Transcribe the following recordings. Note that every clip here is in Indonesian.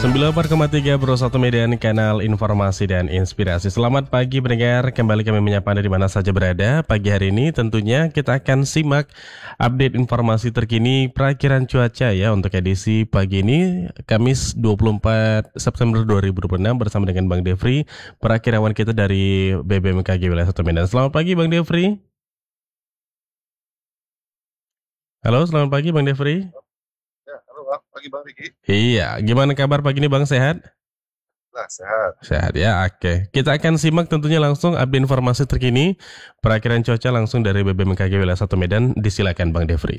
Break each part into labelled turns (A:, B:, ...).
A: 94,3 Bro 1 Medan, kanal informasi dan inspirasi. Selamat pagi pendengar, kembali kami menyapa Anda di mana saja berada. Pagi hari ini tentunya kita akan simak update informasi terkini perakiraan cuaca ya untuk edisi pagi ini Kamis 24 September 2026 bersama dengan Bang Devri, perakirawan kita dari BBMKG Wilayah 1 Medan. Selamat pagi Bang Devri. Halo, selamat pagi Bang Devri.
B: Ya, halo Bang. Pagi Bang Riki.
A: Iya, gimana kabar pagi ini Bang, sehat?
B: Nah, sehat.
A: Sehat ya, oke. Kita akan simak tentunya langsung update informasi terkini perakiraan cuaca langsung dari BBMKG Wilayah 1 Medan. Disilakan Bang Devri.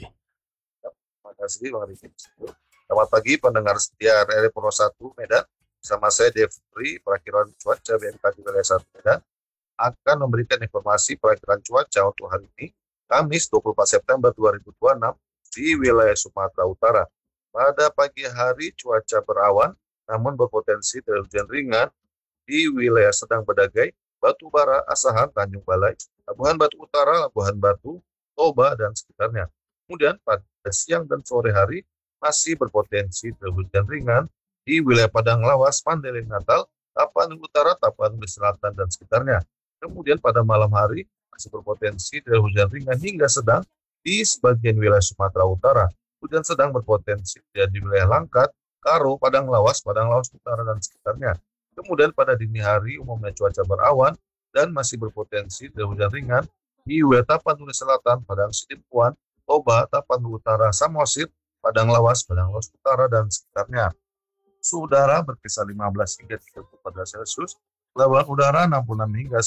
B: Terima kasih Bang Riki. Selamat pagi pendengar setia RRI Purwo 1 Medan. Bersama saya Devri, perakiraan cuaca BMKG Wilayah 1 Medan akan memberikan informasi perakiraan cuaca untuk hari ini, Kamis 24 September 2026 di wilayah Sumatera Utara. Pada pagi hari cuaca berawan, namun berpotensi terjadi hujan ringan di wilayah Sedang Bedagai, Batu Bara, Asahan, Tanjung Balai, Labuhan Batu Utara, Labuhan Batu, Toba, dan sekitarnya. Kemudian pada siang dan sore hari masih berpotensi terjadi hujan ringan di wilayah Padang Lawas, Mandailing Natal, Tapanuli Utara, Tapanuli Selatan, dan sekitarnya. Kemudian pada malam hari masih berpotensi terjadi hujan ringan hingga sedang di sebagian wilayah Sumatera Utara. Hujan sedang berpotensi di wilayah Langkat, Karo, Padang Lawas Utara, dan sekitarnya. Kemudian pada dini hari umumnya cuaca berawan dan masih berpotensi terjadi hujan ringan di wilayah Tapanuli Selatan, Padang Sidimpuan, Toba, Tapanuli Utara, Samosir, Padang Lawas Utara, dan sekitarnya. Suhu udara berkisar 15 hingga 34 derajat Celcius, kelembaban udara 66 hingga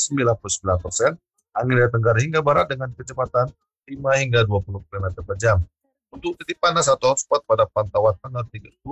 B: 99%, angin dari tenggara hingga barat dengan kecepatan 5 hingga 20 km per jam. Untuk titik panas atau hotspot pada pantauan tanggal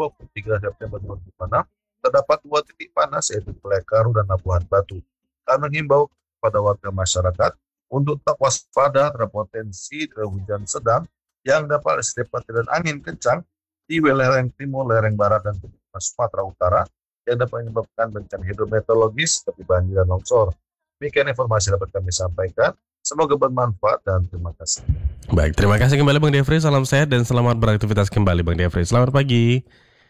B: 23 September 2026, terdapat 2 titik panas yaitu Wilayah Karo dan Labuhan Batu. Kami menghimbau kepada warga masyarakat untuk tetap waspada terhadap potensi hujan sedang yang dapat disertai dan angin kencang di wilayah lereng timur, lereng barat, dan Sumatera Utara yang dapat menyebabkan bencana hidrometeorologis seperti banjir dan longsor. Demikian informasi dapat kami sampaikan. Semoga bermanfaat dan terima kasih.
A: Baik, terima kasih kembali Bang Devri. Salam sehat dan selamat beraktivitas kembali Bang Devri. Selamat pagi.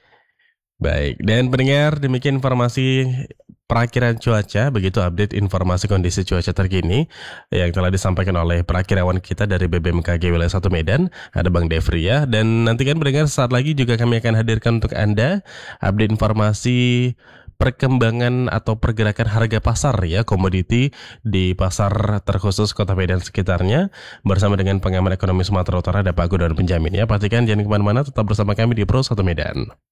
A: Baik, dan pendengar, demikian informasi perakiraan cuaca, begitu update informasi kondisi cuaca terkini yang telah disampaikan oleh perakirawan kita dari BBMKG Wilayah 1 Medan, ada Bang Devri ya. Dan nantikan pendengar, saat lagi juga kami akan hadirkan untuk Anda update informasi perkembangan atau pergerakan harga pasar ya komoditi di pasar terkhusus Kota Medan sekitarnya bersama dengan pengamat ekonomi Sumatera Utara ada Pak Gudono Penjamin ya. Pastikan jangan kemana-mana, tetap bersama kami di Pro 1 Medan.